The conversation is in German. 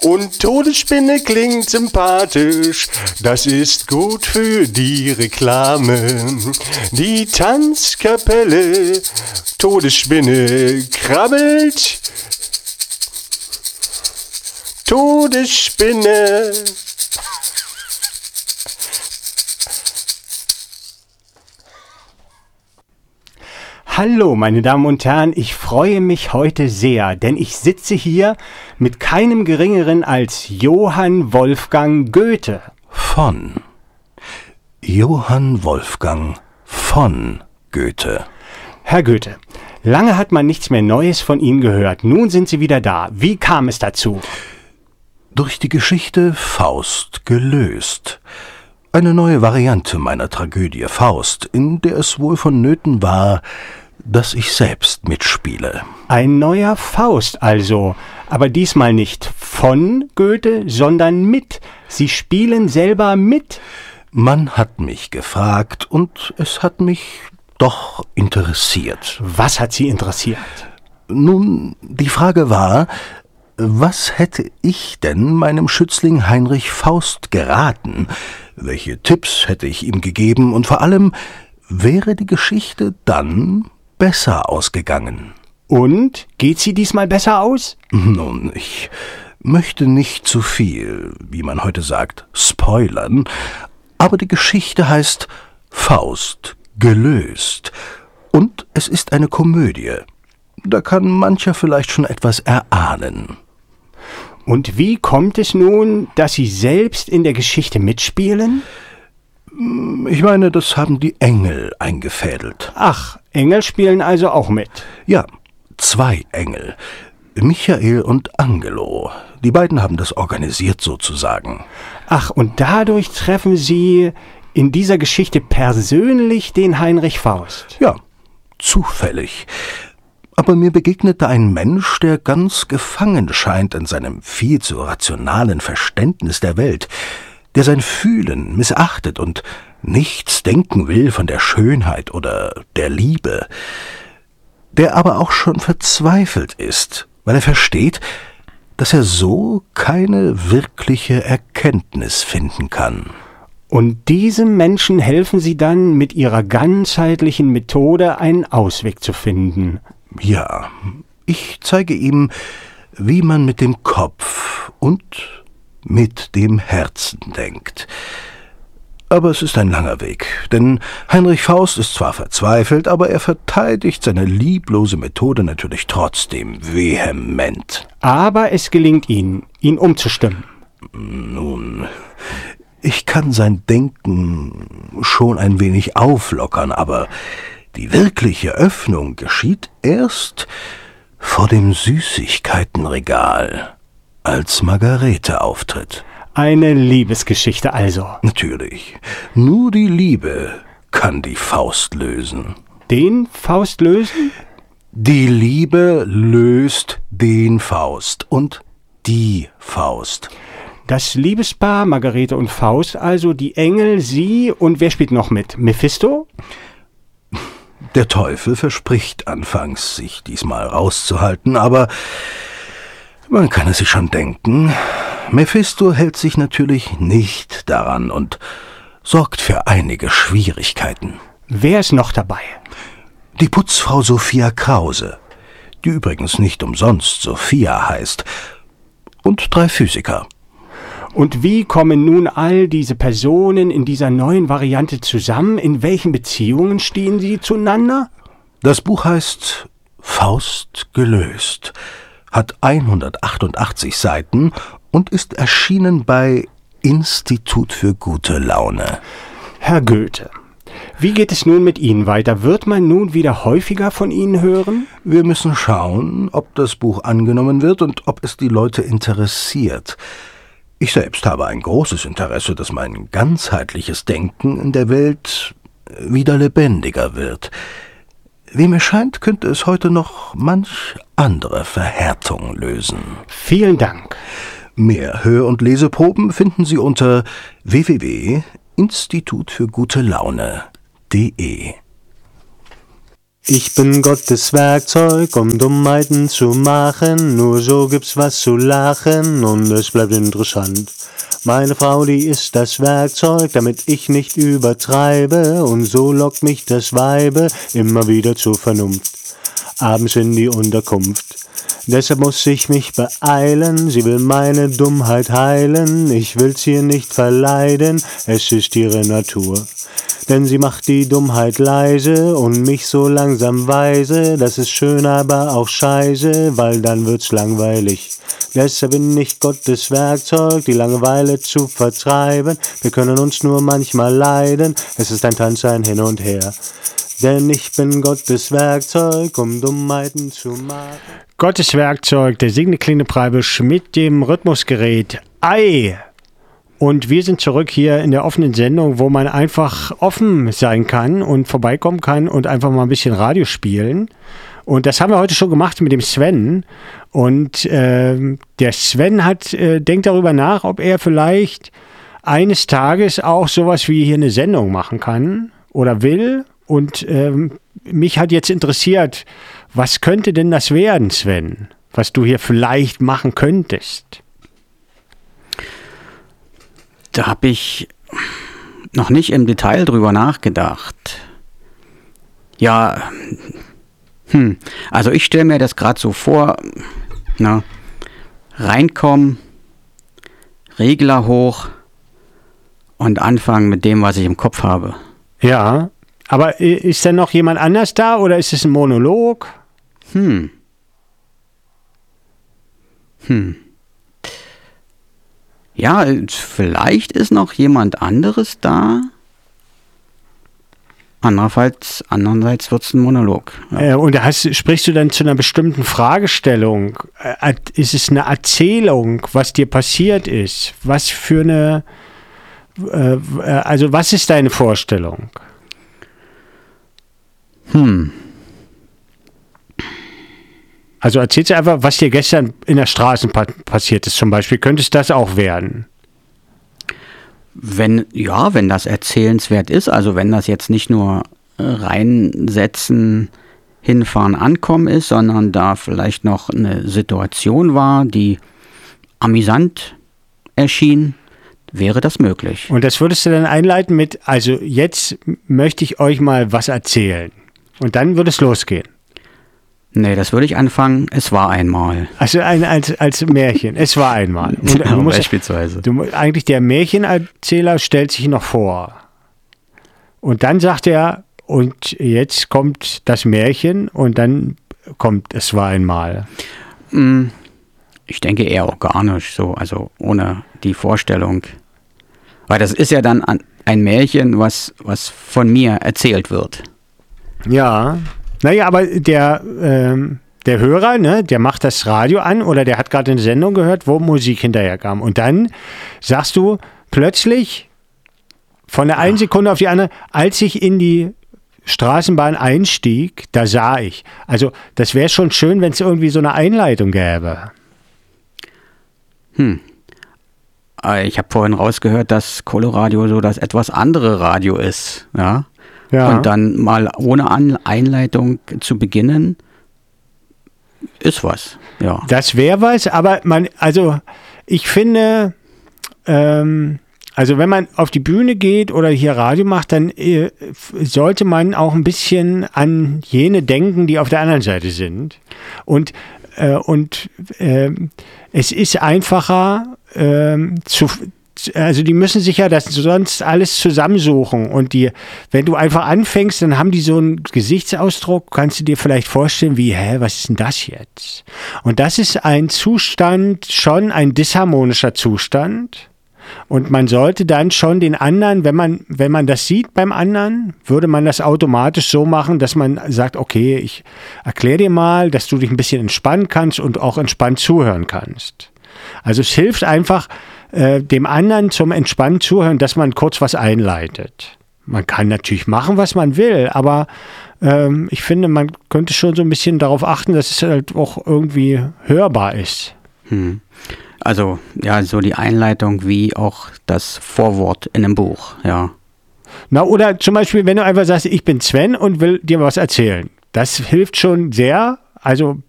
Und Todesspinne klingt sympathisch, das ist gut für die Reklame. Die Tanzkapelle, Todesspinne krabbelt, Todesspinne. Hallo, meine Damen und Herren, ich freue mich heute sehr, denn ich sitze hier mit keinem Geringeren als Johann Wolfgang Goethe. Von Johann Wolfgang von Goethe. Herr Goethe, lange hat man nichts mehr Neues von Ihnen gehört. Nun sind Sie wieder da. Wie kam es dazu? Durch die Geschichte Faust gelöst. Eine neue Variante meiner Tragödie Faust, in der es wohl vonnöten war, dass ich selbst mitspiele. Ein neuer Faust also, aber diesmal nicht von Goethe, sondern mit. Sie spielen selber mit. Man hat mich gefragt und es hat mich doch interessiert. Was hat Sie interessiert? Nun, die Frage war, was hätte ich denn meinem Schützling Heinrich Faust geraten? Welche Tipps hätte ich ihm gegeben? Und vor allem, wäre die Geschichte dann besser ausgegangen? Und? Geht sie diesmal besser aus? Nun, ich möchte nicht zu viel, wie man heute sagt, spoilern, aber die Geschichte heißt Faust gelöst. Und es ist eine Komödie. Da kann mancher vielleicht schon etwas erahnen. Und wie kommt es nun, dass Sie selbst in der Geschichte mitspielen? Ich meine, das haben die Engel eingefädelt. Ach, Engel spielen also auch mit. Ja, 2 Engel. Michael und Angelo. Die beiden haben das organisiert sozusagen. Ach, und dadurch treffen Sie in dieser Geschichte persönlich den Heinrich Faust? Ja, zufällig. Aber mir begegnete ein Mensch, der ganz gefangen scheint in seinem viel zu rationalen Verständnis der Welt, der sein Fühlen missachtet und nichts denken will von der Schönheit oder der Liebe, der aber auch schon verzweifelt ist, weil er versteht, dass er so keine wirkliche Erkenntnis finden kann. Und diesem Menschen helfen Sie dann mit Ihrer ganzheitlichen Methode einen Ausweg zu finden. Ja, ich zeige ihm, wie man mit dem Kopf und mit dem Herzen denkt. Aber es ist ein langer Weg, denn Heinrich Faust ist zwar verzweifelt, aber er verteidigt seine lieblose Methode natürlich trotzdem vehement. Aber es gelingt Ihnen, ihn umzustimmen. Nun, ich kann sein Denken schon ein wenig auflockern, aber die wirkliche Öffnung geschieht erst vor dem Süßigkeitenregal, als Margarete auftritt. Eine Liebesgeschichte also. Natürlich. Nur die Liebe kann die Faust lösen. Den Faust lösen? Die Liebe löst den Faust und die Faust. Das Liebespaar Margarete und Faust, also die Engel, Sie und wer spielt noch mit? Mephisto? Der Teufel verspricht anfangs, sich diesmal rauszuhalten, aber man kann es sich schon denken. Mephisto hält sich natürlich nicht daran und sorgt für einige Schwierigkeiten. Wer ist noch dabei? Die Putzfrau Sophia Krause, die übrigens nicht umsonst Sophia heißt, und 3 Physiker. Und wie kommen nun all diese Personen in dieser neuen Variante zusammen? In welchen Beziehungen stehen sie zueinander? Das Buch heißt Faust gelöst, hat 188 Seiten und ist erschienen bei Institut für gute Laune. Herr Goethe, wie geht es nun mit Ihnen weiter? Wird man nun wieder häufiger von Ihnen hören? Wir müssen schauen, ob das Buch angenommen wird und ob es die Leute interessiert. Ich selbst habe ein großes Interesse, dass mein ganzheitliches Denken in der Welt wieder lebendiger wird. Wie mir scheint, könnte es heute noch manch andere Verhärtung lösen. Vielen Dank. Mehr Hör- und Leseproben finden Sie unter www.institutfürgutelaune.de. Ich bin Gottes Werkzeug, um Dummheiten zu machen. Nur so gibt's was zu lachen und es bleibt interessant. Meine Frau, die ist das Werkzeug, damit ich nicht übertreibe. Und so lockt mich das Weibe immer wieder zur Vernunft. Abends in die Unterkunft. Deshalb muss ich mich beeilen, sie will meine Dummheit heilen. Ich will's hier nicht verleiden, es ist ihre Natur. Denn sie macht die Dummheit leise und mich so langsam weise. Das ist schön, aber auch scheiße, weil dann wird's langweilig. Deshalb bin ich Gottes Werkzeug, die Langeweile zu vertreiben. Wir können uns nur manchmal leiden, es ist ein Tanz, ein Hin und Her. Denn ich bin Gottes Werkzeug, um Dummheiten zu machen. Gottes Werkzeug, der singende kleine Preibisch mit dem Rhythmusgerät Ei. Und wir sind zurück hier in der offenen Sendung, wo man einfach offen sein kann und vorbeikommen kann und einfach mal ein bisschen Radio spielen. Und das haben wir heute schon gemacht mit dem Sven. Und der Sven denkt darüber nach, ob er vielleicht eines Tages auch sowas wie hier eine Sendung machen kann oder will. Und mich hat jetzt interessiert, was könnte denn das werden, Sven? Was du hier vielleicht machen könntest? Da habe ich noch nicht im Detail drüber nachgedacht. Ja, also ich stelle mir das gerade so vor, reinkommen, Regler hoch und anfangen mit dem, was ich im Kopf habe. Ja, aber ist denn noch jemand anders da oder ist es ein Monolog? Ja, vielleicht ist noch jemand anderes da. Andererseits wird es ein Monolog. Ja. Und sprichst du dann zu einer bestimmten Fragestellung? Ist es eine Erzählung, was dir passiert ist? Was für eine, also was ist deine Vorstellung? Also erzählst du einfach, was dir gestern in der Straße passiert ist zum Beispiel. Könnte es das auch werden? Wenn das erzählenswert ist, also wenn das jetzt nicht nur reinsetzen, hinfahren, ankommen ist, sondern da vielleicht noch eine Situation war, die amüsant erschien, wäre das möglich. Und das würdest du dann einleiten mit, also jetzt möchte ich euch mal was erzählen. Und dann würde es losgehen. Nee, das würde ich anfangen, es war einmal. Also als Märchen, es war einmal. Und ja, beispielsweise. Eigentlich der Märchenerzähler stellt sich noch vor. Und dann sagt er, und jetzt kommt das Märchen und dann kommt es war einmal. Ich denke eher organisch, so, also ohne die Vorstellung. Weil das ist ja dann ein Märchen, was von mir erzählt wird. Ja, naja, aber der Hörer, ne, der macht das Radio an oder der hat gerade eine Sendung gehört, wo Musik hinterher kam. Und dann sagst du plötzlich von der einen Sekunde auf die andere, als ich in die Straßenbahn einstieg, da sah ich. Also das wäre schon schön, wenn es irgendwie so eine Einleitung gäbe. Ich habe vorhin rausgehört, dass Coloradio so das etwas andere Radio ist, ja. Ja. Und dann mal ohne Einleitung zu beginnen, ist was. Ja. Das wäre was, aber ich finde, also wenn man auf die Bühne geht oder hier Radio macht, dann sollte man auch ein bisschen an jene denken, die auf der anderen Seite sind. Und es ist einfacher also die müssen sich ja das sonst alles zusammensuchen und wenn du einfach anfängst, dann haben die so einen Gesichtsausdruck, kannst du dir vielleicht vorstellen, was ist denn das jetzt? Und das ist ein Zustand, schon ein disharmonischer Zustand und man sollte dann schon den anderen, wenn man das sieht beim anderen, würde man das automatisch so machen, dass man sagt, okay, ich erkläre dir mal, dass du dich ein bisschen entspannen kannst und auch entspannt zuhören kannst. Also es hilft einfach, dem anderen zum entspannten Zuhören, dass man kurz was einleitet. Man kann natürlich machen, was man will, aber ich finde, man könnte schon so ein bisschen darauf achten, dass es halt auch irgendwie hörbar ist. Also, ja, so die Einleitung wie auch das Vorwort in einem Buch, ja. Na, oder zum Beispiel, wenn du einfach sagst, ich bin Sven und will dir was erzählen. Das hilft schon sehr. Also